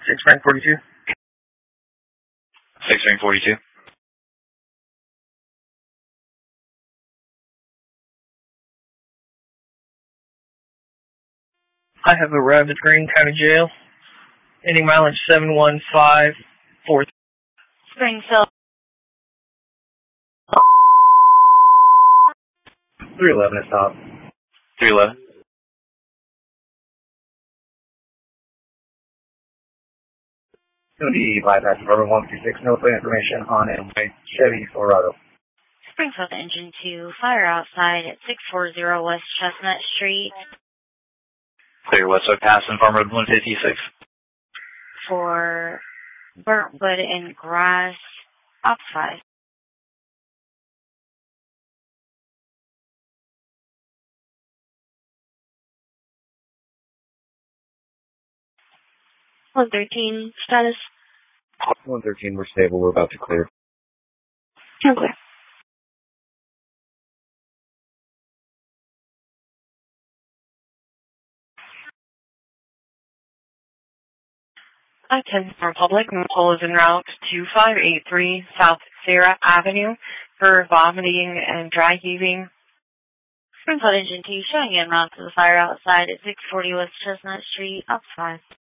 6 Frank 42. 6 Frank 42. I have arrived at Greene County Jail. Ending mileage 71543. Springfield. 311 is stop. 311. Going to be bypass Rover 156. No further information on a Chevy Silverado. Springfield Engine 2. Fire outside at 640 West Chestnut Street. Clear Westside Pass and Farm Road 156. For burnt wood and grass. Op 5. (113) status. 113, we're stable. We're about to clear. Okay. I-10 Republic, Nicole is en route to 583 South Sarah Avenue for vomiting and dry heaving. Springfield Engine 2 showing en route to the fire outside at 640 West Chestnut Street, up 5.